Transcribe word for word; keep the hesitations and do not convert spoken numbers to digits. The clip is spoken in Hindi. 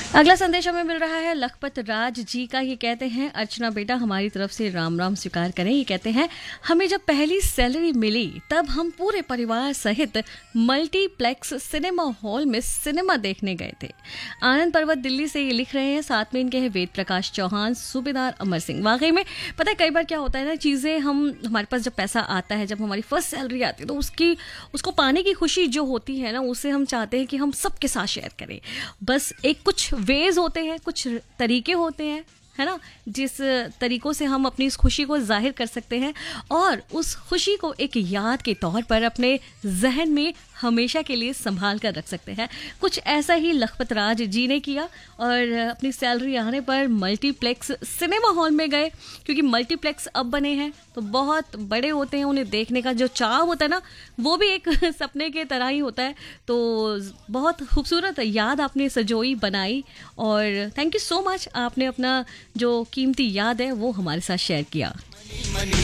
अगला संदेश हमें मिल रहा है लखपत राज जी का। ये कहते हैं, अर्चना बेटा हमारी तरफ से राम राम स्वीकार करें। ये कहते हैं, हमें जब पहली सैलरी मिली तब हम पूरे परिवार सहित मल्टीप्लेक्स सिनेमा हॉल में सिनेमा देखने गए थे। आनंद पर्वत दिल्ली से ये लिख रहे हैं। साथ में इनके हैं वेद प्रकाश चौहान, सूबेदार अमर सिंह। वाकई में पता है कई बार क्या होता है ना, चीज़ें हम हमारे पास जब पैसा आता है, जब हमारी फर्स्ट सैलरी आती है, तो उसकी उसको पाने की खुशी जो होती है ना, उसे हम चाहते हैं कि हम सबके साथ शेयर करें। बस एक कुछ वेज होते हैं, कुछ तरीके होते हैं, है ना, जिस तरीकों से हम अपनी इस खुशी को जाहिर कर सकते हैं और उस खुशी को एक याद के तौर पर अपने जहन में हमेशा के लिए संभाल कर रख सकते हैं। कुछ ऐसा ही लखपत राज जी ने किया और अपनी सैलरी आने पर मल्टीप्लेक्स सिनेमा हॉल में गए, क्योंकि मल्टीप्लेक्स अब बने हैं तो बहुत बड़े होते हैं, उन्हें देखने का जो चाव होता है ना, वो भी एक सपने के तरह ही होता है। तो बहुत खूबसूरत याद आपने सजोई बनाई और थैंक यू सो मच, आपने अपना जो कीमती याद है वो हमारे साथ शेयर किया।